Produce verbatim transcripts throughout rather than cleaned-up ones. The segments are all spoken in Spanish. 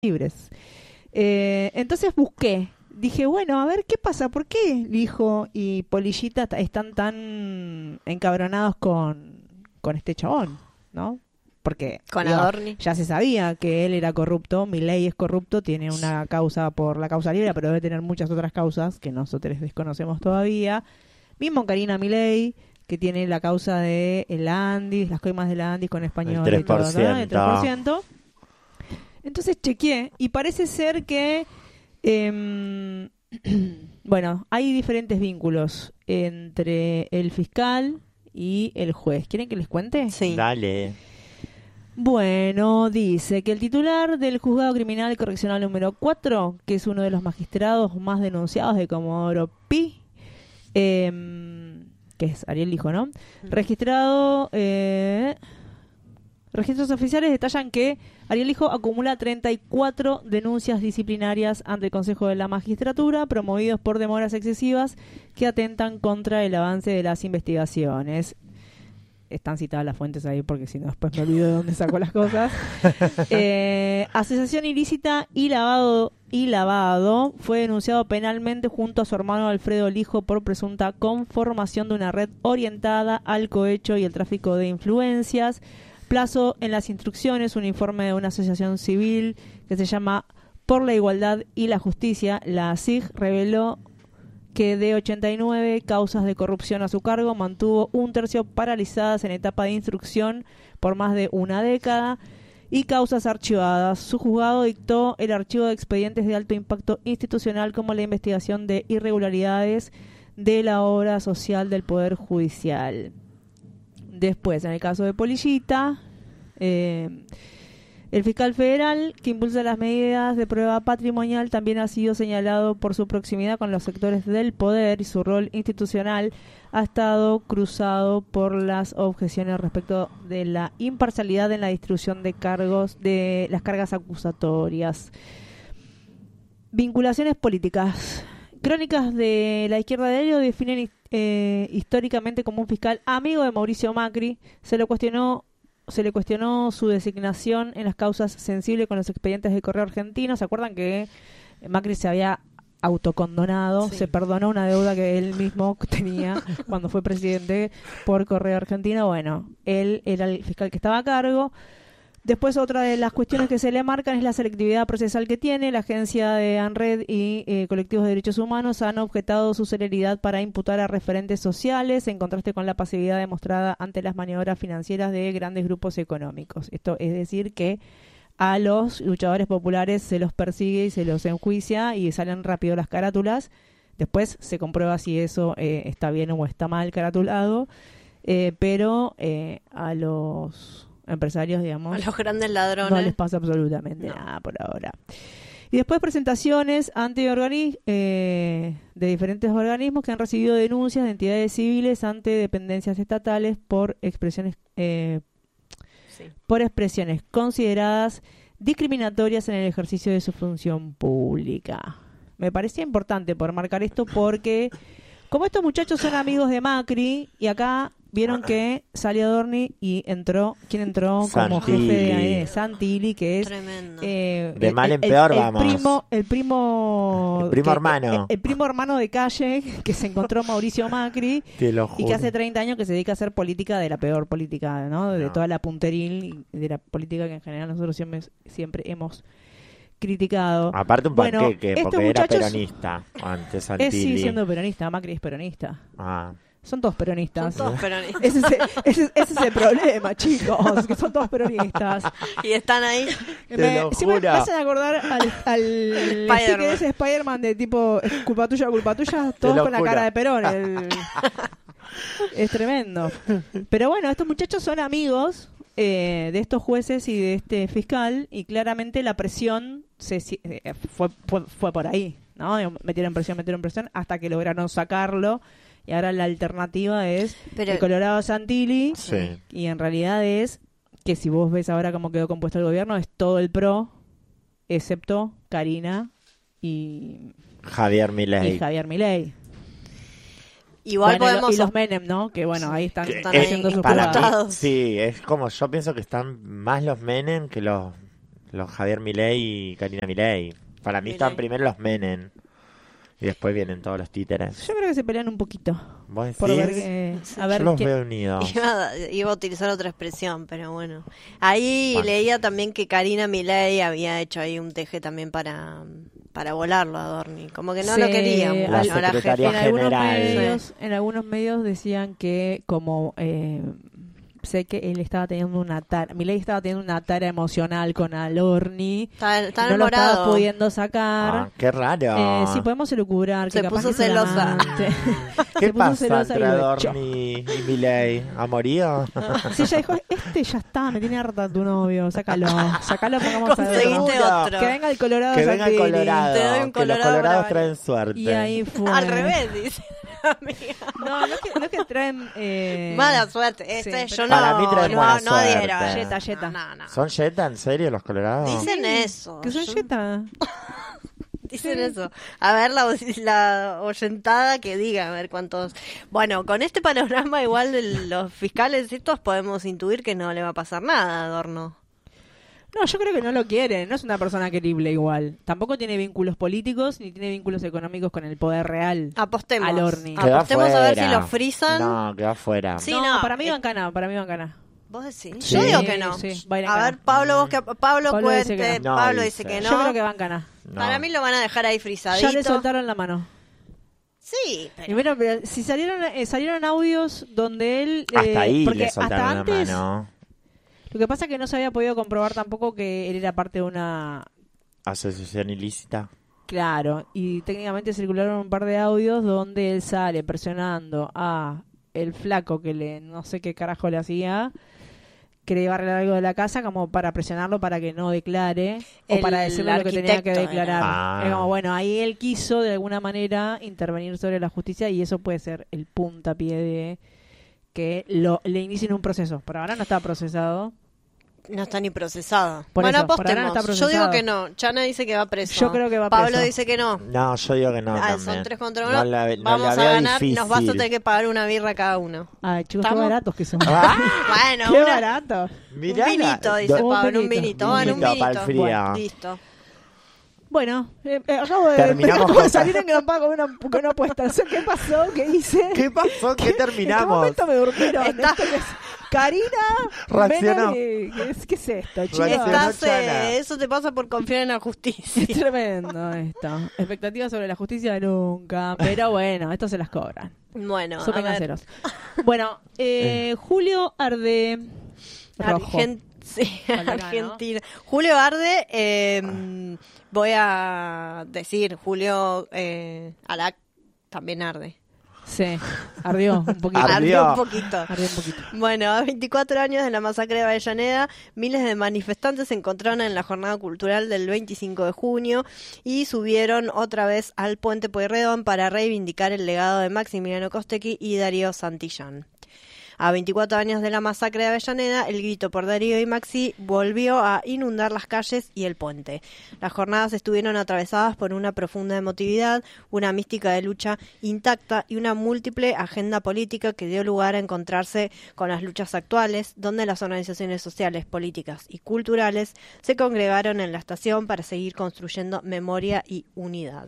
libres. Eh, entonces busqué, dije, bueno, a ver qué pasa, ¿por qué Lijo y Polillita t- están tan encabronados con, con este chabón, ¿no? Porque Con digo, Adorni. ya se sabía que él era corrupto, Milei es corrupto, tiene una causa por la causa libre, pero debe tener muchas otras causas que nosotros desconocemos todavía. Mismo Karina Milei, que tiene la causa de el Andis, las coimas del Andis con español El y todo, ¿no? El tres por tres por ciento. ciento. Entonces chequeé y parece ser que eh, bueno, hay diferentes vínculos entre el fiscal y el juez. ¿Quieren que les cuente? Sí. Dale. Bueno, dice que el titular del Juzgado Criminal Correccional número cuatro, que es uno de los magistrados más denunciados de Comodoro Pi, eh, que es Ariel Lijo, ¿no? Registrado... Eh, registros oficiales detallan que Ariel Lijo acumula treinta y cuatro denuncias disciplinarias ante el Consejo de la Magistratura, promovidos por demoras excesivas que atentan contra el avance de las investigaciones. Están citadas las fuentes ahí porque si no después me olvido de dónde saco las cosas. Eh, asociación ilícita y lavado y lavado fue denunciado penalmente junto a su hermano Alfredo Lijo por presunta conformación de una red orientada al cohecho y el tráfico de influencias. Plazo en las instrucciones, un informe de una asociación civil que se llama Por la Igualdad y la Justicia, la A S I G, reveló que de ochenta y nueve causas de corrupción a su cargo, mantuvo un tercio paralizadas en etapa de instrucción por más de una década y causas archivadas. Su juzgado dictó el archivo de expedientes de alto impacto institucional como la investigación de irregularidades de la obra social del Poder Judicial. Después, en el caso de Polillita, eh, el fiscal federal que impulsa las medidas de prueba patrimonial también ha sido señalado por su proximidad con los sectores del poder y su rol institucional ha estado cruzado por las objeciones respecto de la imparcialidad en la distribución de cargos, de las cargas acusatorias. Vinculaciones políticas. Crónicas de la izquierda de Helio definen eh, históricamente como un fiscal amigo de Mauricio Macri. Se lo cuestionó, se le cuestionó su designación en las causas sensibles con los expedientes de Correo Argentino. ¿Se acuerdan que Macri se había autocondonado? Sí. Se perdonó una deuda que él mismo tenía cuando fue presidente por Correo Argentino. Bueno, él era el fiscal que estaba a cargo. Después, otra de las cuestiones que se le marcan es la selectividad procesal que tiene. La agencia de ANRED y eh, colectivos de derechos humanos han objetado su celeridad para imputar a referentes sociales, en contraste con la pasividad demostrada ante las maniobras financieras de grandes grupos económicos. Esto es decir que a los luchadores populares se los persigue y se los enjuicia y salen rápido las carátulas. Después se comprueba si eso eh, está bien o está mal caratulado, eh, pero eh, a los empresarios, digamos, A los grandes ladrones. no les pasa absolutamente No. nada por ahora. Y después presentaciones ante organi- eh, de diferentes organismos que han recibido denuncias de entidades civiles ante dependencias estatales por expresiones eh, Sí. por expresiones consideradas discriminatorias en el ejercicio de su función pública. Me parecía importante por marcar esto porque como estos muchachos son amigos de Macri y acá vieron que salió Adorni y entró, ¿quién entró como Santilli. jefe de eh, Santilli, que es Tremendo. eh, De el- mal en el- peor el vamos. Primo, el primo, El primo que- hermano. el, el primo hermano de calle que se encontró Mauricio Macri Te lo y juro. que hace treinta años que se dedica a hacer política de la peor política, ¿no? De No. toda la punteril y de la política que en general nosotros siempre, siempre hemos criticado. Aparte un Bueno, panqueque, estos porque era muchachos- peronista antes Es Santilli. sí siendo peronista, Macri es peronista. Ah, Son todos peronistas. Son todos peronistas. Ese es, el, ese, es- ese es el problema, chicos, que son todos peronistas. Y están ahí. Te Me, lo siempre me juro. hacen acordar al, al sticker de ese Spider-Man de tipo, es culpa tuya, culpa tuya, todos lo con la juro. cara de Perón. el- Es tremendo. Pero bueno, estos muchachos son amigos eh, de estos jueces y de este fiscal y claramente la presión se, si- eh, fue, fue, fue por ahí, ¿no? Metieron presión, metieron presión hasta que lograron sacarlo. Y ahora la alternativa es Pero- el Colorado Santilli. sí. Y en realidad es que si vos ves ahora cómo quedó compuesto el gobierno, es todo el PRO, excepto Karina y, Javier Milei. y Javier Milei. Igual Bueno, y lo- podemos. y los Menem, ¿no? Que bueno, ahí están, Que están es- haciendo sus para jugadas. todos. Sí, es como yo pienso que están más los Menem que los Los Javier Milei y Karina Milei. Para mí Milei. están primero los Menem. Y después vienen todos los títeres. Yo creo que se pelean un poquito. ¿Vos decís? Por ver, eh, a Yo ver los qué- veo unidos. Iba, iba a utilizar otra expresión, pero bueno. Ahí Bueno. leía también que Karina Milei había hecho ahí un teje también para, para volarlo a Dorni. Como que no lo Sí, quería la mucho, la secretaria jefa. en algunos general. medios, en algunos medios decían que como eh, sé que él estaba teniendo una tara, Milei estaba teniendo una tara emocional con Alorni, Está, está no lo estaba enamorado. pudiendo sacar. Ah, qué raro. Eh, sí, podemos elucubrar. Se que capaz puso que se celosa. levante. ¿Qué se puso pasa celosa entre y lo echó. Adorni y Milei? ¿Amorío? Sí, ella dijo, este ya está, me tiene harta tu novio, sácalo, sácalo, pongamos a Conseguiste Seguro. otro. Que venga el Colorado Que venga el Santini. Colorado. Te doy un que los Colorado colorados para- traen suerte. Y ahí fue. Al revés, dice la amiga. No, no es que, no es que traen... Eh... Mala suerte. Este, sí, yo pero- no, Para mí traen no, buena no suerte. adhiero. Yeta, yeta. No, no, no. ¿Son Jetta, en serio, los colorados? Dicen eso. Que son Yo- yeta. Dicen eso. A ver la, la oyentada que diga, a ver cuántos. Bueno, con este panorama igual de los fiscales estos podemos intuir que no le va a pasar nada a Adorno. No, yo creo que no lo quiere. No es una persona querible igual. Tampoco tiene vínculos políticos ni tiene vínculos económicos con el poder real. Apostemos. Al Orni. Quedó Apostemos a ver si afuera. lo frisan. No, quedó afuera. Sí, no, no, para mí eh, van a ganar, para mí van a ganar. ¿Vos decís? Sí. Yo digo que no. Sí, va a ir A en ver, cana. Pablo, vos que Pablo, Pablo dice cuente. que no. No, Pablo dice. dice que no. Yo creo que van a ganar. No. Para mí lo van a dejar ahí frisadito. Ya le soltaron la mano. Sí, pero- Primero, pero si salieron eh, salieron audios donde él... eh, Hasta ahí porque le soltaron hasta antes, la mano. Lo que pasa es que no se había podido comprobar tampoco que él era parte de una... Asociación ilícita. Claro, y técnicamente circularon un par de audios donde él sale presionando a el flaco que le no sé qué carajo le hacía, que le iba a arreglar algo de la casa como para presionarlo para que no declare o El para decirle lo que tenía que arquitecto declarar. era. Ah. Es como, bueno, ahí él quiso de alguna manera intervenir sobre la justicia y eso puede ser el puntapié de que lo, le inicien un proceso. Por ahora no está procesado. no está ni procesado. Por bueno, eso, por ahora no apostemos. está Yo digo procesado. que no. Chana dice que va preso. Yo creo que va Pablo preso. dice que no. No, yo digo que no Ah, también. son tres contra No uno. la ve- no Vamos la a veo ganar. Nos vas a difícil. tener que pagar una birra cada uno. Ay, chicos, qué ¿Estamos? baratos que son. Ah, Bueno, Qué una- barato. mirá un vinito, la- dice do- Un Pablo. Un vinito. vinito. Bueno, un Vinito vinito. para el frío. Bueno, listo. Bueno, eh, eh, acabo de, Terminamos acabo de con- salir en Gran Pago con una, con una apuesta. No sé qué pasó, qué hice. ¿Qué pasó? ¿Qué ¿En qué terminamos? momento me durmieron? Está- Esto que es- Karina, Reaccionó. Menem y- ¿qué es, qué es esto, chicos? Reaccionó. Estás, Chana. eh, eso te pasa por confiar en la justicia. Es tremendo esto. Expectativas sobre la justicia nunca. Pero bueno, esto se las cobran. Bueno, Son a ver. vengaceros. Bueno, eh, Julio Arde Rojo. Argen- sí, Falta acá, ¿no? Argentina. Julio Arde, eh, voy a decir, Julio eh, Alac también arde. Sí, ardió un poquito. Ardió. un poquito. Ardió un poquito. Bueno, a veinticuatro años de la masacre de Avellaneda, miles de manifestantes se encontraron en la jornada cultural del veinticinco de junio y subieron otra vez al puente Pueyrredón para reivindicar el legado de Maximiliano Costecchi y Darío Santillán. A veinticuatro años de la masacre de Avellaneda, el grito por Darío y Maxi volvió a inundar las calles y el puente. Las jornadas estuvieron atravesadas por una profunda emotividad, una mística de lucha intacta y una múltiple agenda política que dio lugar a encontrarse con las luchas actuales, donde las organizaciones sociales, políticas y culturales se congregaron en la estación para seguir construyendo memoria y unidad.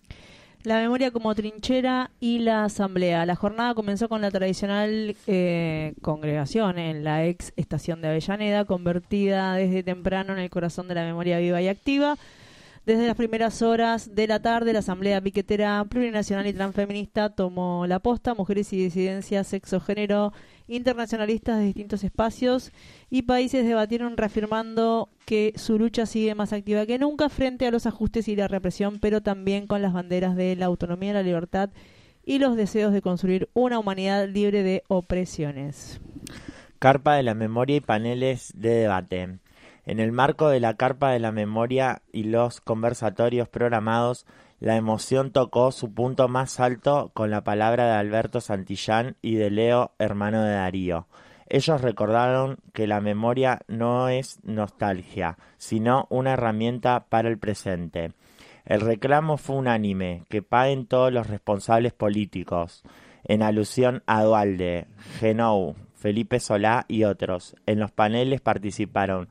La memoria como trinchera y la asamblea. La jornada comenzó con la tradicional eh, congregación en la ex estación de Avellaneda, convertida desde temprano en el corazón de la memoria viva y activa. Desde las primeras horas de la tarde, la asamblea piquetera plurinacional y transfeminista tomó la posta. Mujeres y disidencias, sexo, género, internacionalistas de distintos espacios y países debatieron reafirmando que su lucha sigue más activa que nunca frente a los ajustes y la represión, pero también con las banderas de la autonomía, la libertad y los deseos de construir una humanidad libre de opresiones. Carpa de la memoria y paneles de debate. En el marco de la Carpa de la Memoria y los conversatorios programados, la emoción tocó su punto más alto con la palabra de Alberto Santillán y de Leo, hermano de Darío. Ellos recordaron que la memoria no es nostalgia, sino una herramienta para el presente. El reclamo fue unánime, que paguen todos los responsables políticos, en alusión a Duhalde, Genou, Felipe Solá y otros. En los paneles participaron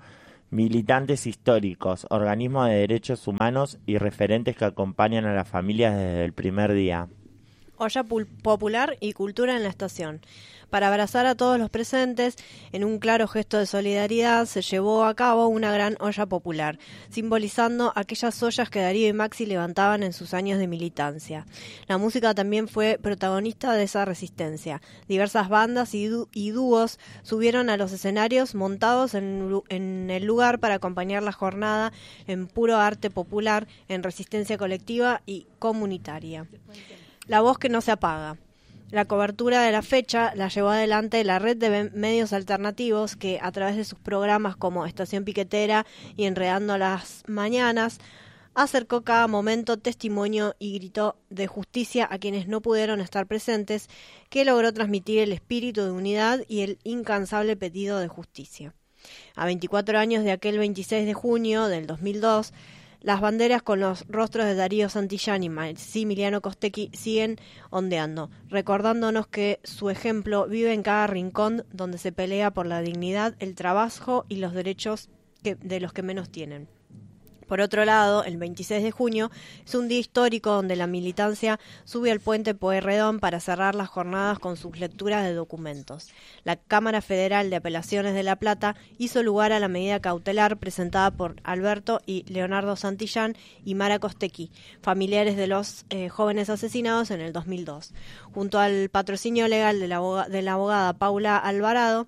militantes históricos, organismos de derechos humanos y referentes que acompañan a las familias desde el primer día. Olla pul- popular y cultura en la estación. Para abrazar a todos los presentes, en un claro gesto de solidaridad, se llevó a cabo una gran olla popular, simbolizando aquellas ollas que Darío y Maxi levantaban en sus años de militancia. La música también fue protagonista de esa resistencia. Diversas bandas y, dú- y dúos subieron a los escenarios montados en, lu- en el lugar para acompañar la jornada en puro arte popular, en resistencia colectiva y comunitaria. La voz que no se apaga. La cobertura de la fecha la llevó adelante la red de medios alternativos que, a través de sus programas como Estación Piquetera y Enredando las Mañanas, acercó cada momento testimonio y grito de justicia a quienes no pudieron estar presentes, que logró transmitir el espíritu de unidad y el incansable pedido de justicia. A veinticuatro años de aquel veintiséis de junio del dos mil dos, las banderas con los rostros de Darío Santillán y Maximiliano Costecchi siguen ondeando, recordándonos que su ejemplo vive en cada rincón donde se pelea por la dignidad, el trabajo y los derechos que, de los que menos tienen. Por otro lado, el veintiséis de junio es un día histórico donde la militancia sube al puente Pueyrredón para cerrar las jornadas con sus lecturas de documentos. La Cámara Federal de Apelaciones de La Plata hizo lugar a la medida cautelar presentada por Alberto y Leonardo Santillán y Mara Costecchi, familiares de los eh, jóvenes asesinados en el dos mil dos. Junto al patrocinio legal de la, aboga- de la abogada Paula Alvarado,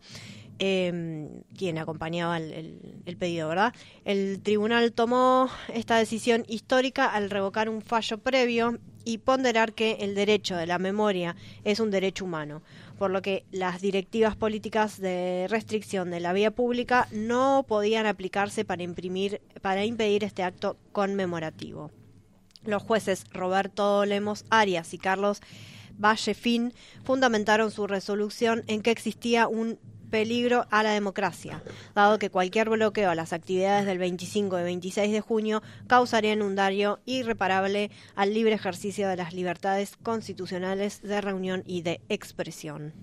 Eh, quien acompañaba el, el, el pedido, ¿verdad? El tribunal tomó esta decisión histórica al revocar un fallo previo y ponderar que el derecho de la memoria es un derecho humano, por lo que las directivas políticas de restricción de la vía pública no podían aplicarse para imprimir, para impedir este acto conmemorativo. Los jueces Roberto Lemos Arias y Carlos Vallefin fundamentaron su resolución en que existía un peligro a la democracia, dado que cualquier bloqueo a las actividades del veinticinco y veintiséis de junio causaría un daño irreparable al libre ejercicio de las libertades constitucionales de reunión y de expresión.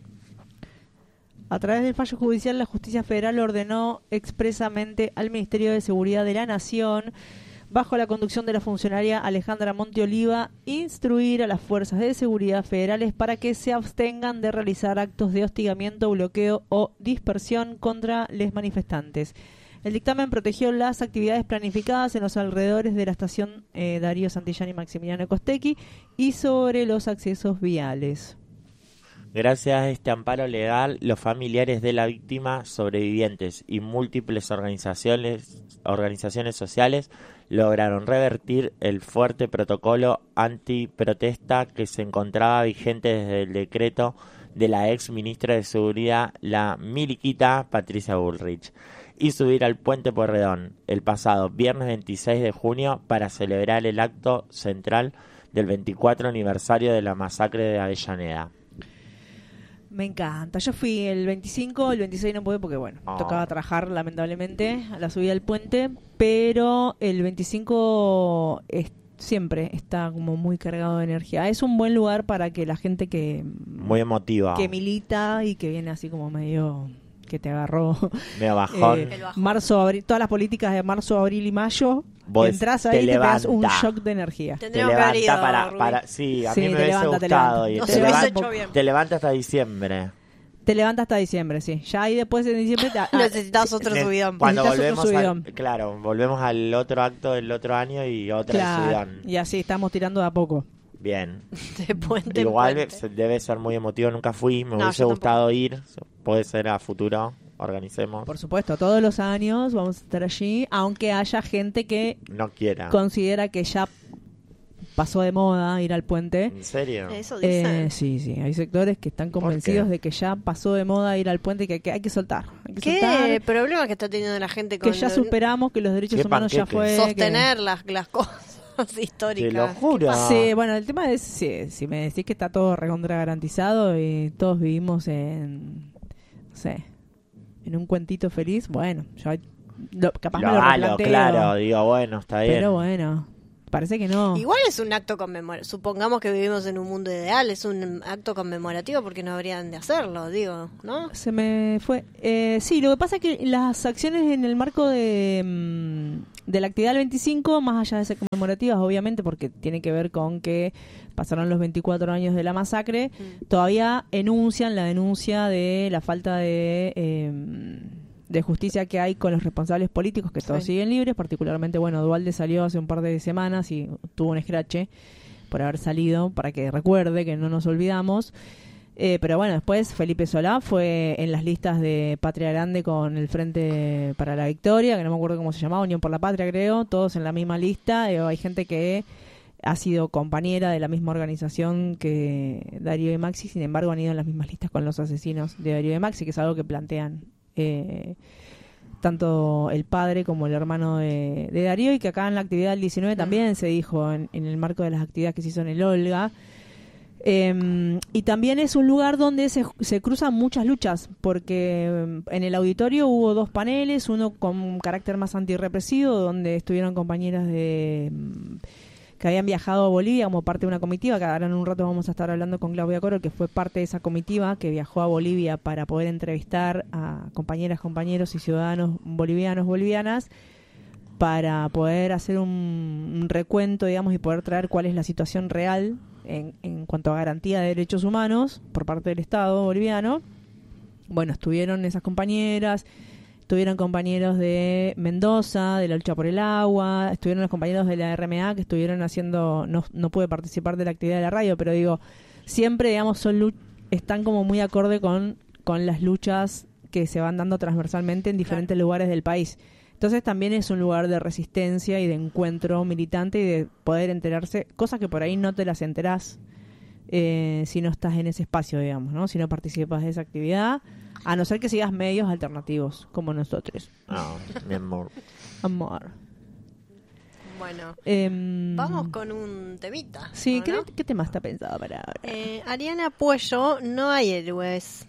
A través del fallo judicial, la Justicia Federal ordenó expresamente al Ministerio de Seguridad de la Nación, bajo la conducción de la funcionaria Alejandra Monteoliva, instruir a las fuerzas de seguridad federales para que se abstengan de realizar actos de hostigamiento, bloqueo o dispersión contra los manifestantes. El dictamen protegió las actividades planificadas en los alrededores de la estación eh, Darío Santillán y Maximiliano Costecchi y sobre los accesos viales. Gracias a este amparo legal, los familiares de la víctima, sobrevivientes y múltiples organizaciones, organizaciones sociales lograron revertir el fuerte protocolo antiprotesta que se encontraba vigente desde el decreto de la ex ministra de Seguridad, la miliquita Patricia Bullrich, y subir al puente Pueyrredón el pasado viernes veintiséis de junio para celebrar el acto central del veinticuatro aniversario de la masacre de Avellaneda. Me encanta. Yo fui el veinticinco, el veintiséis no pude porque, bueno, Oh. tocaba trabajar lamentablemente a la subida del puente, pero el veinticinco es, siempre está como muy cargado de energía. Es un buen lugar para que la gente que, Muy emotiva. que milita y que viene así como medio que te agarró Medio bajón. eh, El bajón. marzo, abril, todas las políticas de marzo, abril y mayo, Vos entras te ahí y te pegas un levanta. shock de energía. Te Tendríamos que haber levanta ido, para, Rubí. para... Sí, a Sí, mí te me hubiese levanta, te gustado. levanta. y No te, se hubiese levanta, hecho bien. te levanta hasta diciembre. Te levanta hasta diciembre, sí. Ya ahí después de diciembre te, ah, Necesitas otro Ne- subidón. Cuando Necesitas otro volvemos al, subidón. claro, volvemos al otro acto del otro año y otra claro, subidón. y así estamos tirando de a poco. Bien. De puente en Igual puente. se- debe ser muy emotivo, nunca fui, me No, hubiese yo tampoco. gustado ir, puede ser a futuro, organicemos. Por supuesto, todos los años vamos a estar allí, aunque haya gente que No quiera. considera que ya pasó de moda ir al puente. ¿En serio? Eso dicen. Eh, sí, sí, hay sectores que están convencidos qué? de que ya pasó de moda ir al puente y que, que hay que soltar. Hay que ¿Qué soltar, problema que está teniendo la gente con que ya lo- superamos, que los derechos Qué humanos ya panqueque. fue. sostener las, las cosas históricas? Te lo juro. que- Sí, bueno, el tema es, sí, si me decís que está todo recontra garantizado y todos vivimos en, no sé, en un cuentito feliz, bueno, yo lo- capaz Lo me lo halo, replanteo. claro, digo, bueno, está bien. Pero bueno, Parece que no. Igual es un acto conmemorativo. Supongamos que vivimos en un mundo ideal, es un acto conmemorativo porque no habrían de hacerlo, digo, ¿no? Se me fue. Eh, sí, lo que pasa es que las acciones en el marco de, mm, de la actividad del veinticinco, más allá de ser conmemorativas, obviamente, porque tiene que ver con que pasaron los veinticuatro años de la masacre, mm. todavía enuncian la denuncia de la falta de... Eh, de justicia que hay con los responsables políticos, que todos sí. siguen libres, particularmente, bueno, Duhalde salió hace un par de semanas y tuvo un escrache por haber salido, para que recuerde que no nos olvidamos. Eh, pero bueno, después Felipe Solá fue en las listas de Patria Grande con el Frente para la Victoria, que no me acuerdo cómo se llamaba, Unión por la Patria creo, todos en la misma lista. Eh, hay gente que ha sido compañera de la misma organización que Darío y Maxi, sin embargo han ido en las mismas listas con los asesinos de Darío y Maxi, que es algo que plantean Eh, tanto el padre como el hermano de, de Darío, y que acá en la actividad del diecinueve también se dijo en, en el marco de las actividades que se hizo en el Olga. Eh, y también es un lugar donde se, se cruzan muchas luchas, porque en el auditorio hubo dos paneles, uno con carácter más antirrepresivo, donde estuvieron compañeras de que habían viajado a Bolivia como parte de una comitiva, que ahora en un rato vamos a estar hablando con Claudia Coro, que fue parte de esa comitiva que viajó a Bolivia para poder entrevistar a compañeras, compañeros y ciudadanos bolivianos, bolivianas, para poder hacer un, un recuento, digamos, y poder traer cuál es la situación real en, en cuanto a garantía de derechos humanos por parte del Estado boliviano. Bueno, estuvieron esas compañeras, estuvieron compañeros de Mendoza, de la lucha por el agua, estuvieron los compañeros de la R M A que estuvieron haciendo, no, no pude participar de la actividad de la radio, pero digo, siempre, digamos, son están como muy acorde con, con las luchas que se van dando transversalmente en diferentes claro. lugares del país. Entonces también es un lugar de resistencia y de encuentro militante y de poder enterarse, cosas que por ahí no te las enterás eh, si no estás en ese espacio, digamos, ¿no? Si no participas de esa actividad, a no ser que sigas medios alternativos como nosotros. Oh, mi amor. Amor. Bueno, eh, vamos con un temita. Sí, ¿no? ¿qué, ¿qué tema está pensado para ahora? Eh, Ariana Puello, No hay héroes.